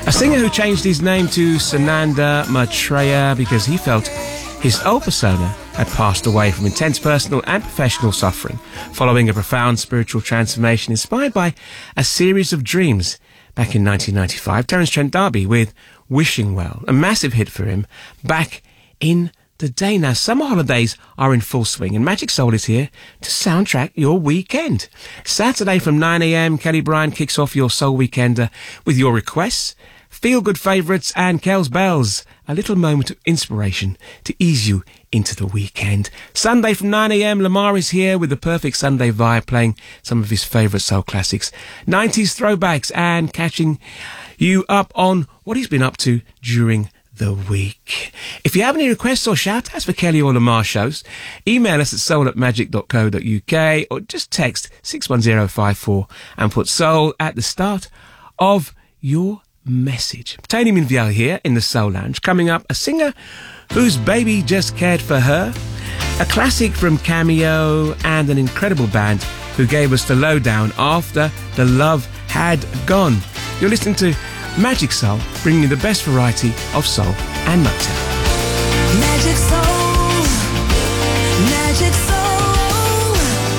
A singer who changed his name to Sananda Maitreya because he felt his old persona had passed away from intense personal and professional suffering following a profound spiritual transformation inspired by a series of dreams. Back in 1995, Terence Trent D'Arby with Wishing Well, a massive hit for him back in the day. Now, summer holidays are in full swing and Magic Soul is here to soundtrack your weekend. Saturday from 9 a.m, Kelly Bryan kicks off your Soul Weekender with your requests, feel-good favourites and Kel's Bells, a little moment of inspiration to ease you into the weekend. Sunday from 9 a.m, Lamar is here with the perfect Sunday vibe, playing some of his favourite soul classics, 90s throwbacks, and catching you up on what he's been up to during the week. If you have any requests or shout-outs for Kelly or Lamar shows, email us at soul@magic.co.uk or just text 61054 and put soul at the start of your message. Tony Minviel here in the Soul Lounge. Coming up, a singer whose baby just cared for her, a classic from Cameo, and an incredible band who gave us the lowdown after the love had gone. You're listening to Magic Soul, bringing you the best variety of soul and Motown. Magic Soul, Magic Soul.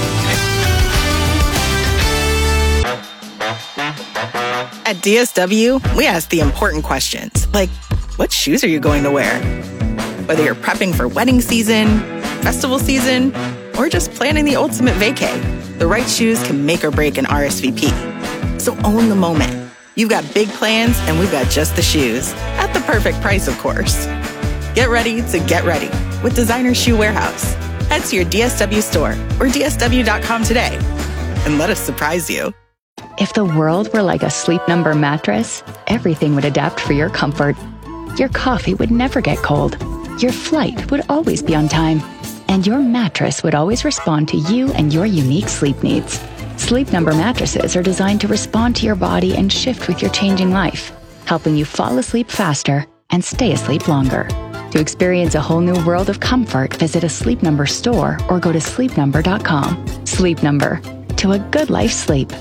At DSW, we ask the important questions, like, what shoes are you going to wear? Whether you're prepping for wedding season, festival season, or just planning the ultimate vacay, the right shoes can make or break an RSVP. So own the moment. You've got big plans, and we've got just the shoes. At the perfect price, of course. Get ready to get ready with Designer Shoe Warehouse. Head to your DSW store or DSW.com today and let us surprise you. If the world were like a Sleep Number mattress, everything would adapt for your comfort. Your coffee would never get cold. Your flight would always be on time. And your mattress would always respond to you and your unique sleep needs. Sleep Number mattresses are designed to respond to your body and shift with your changing life, helping you fall asleep faster and stay asleep longer. To experience a whole new world of comfort, visit a Sleep Number store or go to sleepnumber.com. Sleep Number. To a good night's sleep.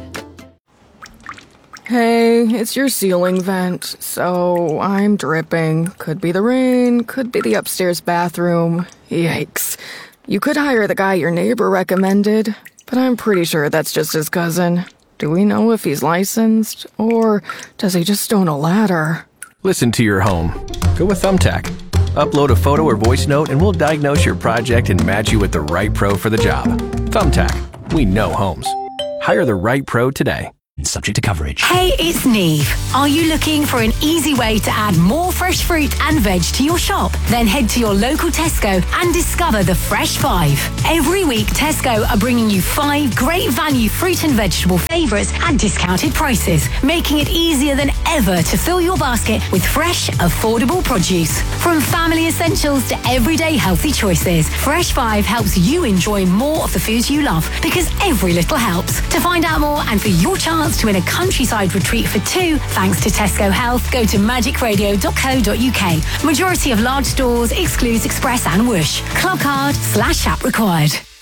Hey, it's your ceiling vent, so I'm dripping. Could be the rain, could be the upstairs bathroom. Yikes. You could hire the guy your neighbor recommended, but I'm pretty sure that's just his cousin. Do we know if he's licensed, or does he just own a ladder? Listen to your home. Go with Thumbtack. Upload a photo or voice note and we'll diagnose your project and match you with the right pro for the job. Thumbtack. We know homes. Hire the right pro today. Subject to coverage. Hey, it's Neve. Are you looking for an easy way to add more fresh fruit and veg to your shop? Then head to your local Tesco and discover the Fresh 5. Every week, Tesco are bringing you 5 great value fruit and vegetable favourites at discounted prices, making it easier than ever to fill your basket with fresh, affordable produce. From family essentials to everyday healthy choices, Fresh 5 helps you enjoy more of the foods you love, because every little helps. To find out more and for your chance to win a countryside retreat for 2 thanks to Tesco Health, go to magicradio.co.uk. Majority of large stores excludes Express and Whoosh. Club card /app required.